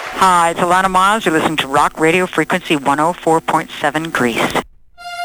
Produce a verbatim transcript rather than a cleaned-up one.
Hi, it's Alana Miles. You're listening to Rock Radio Frequency one oh four point seven Greece.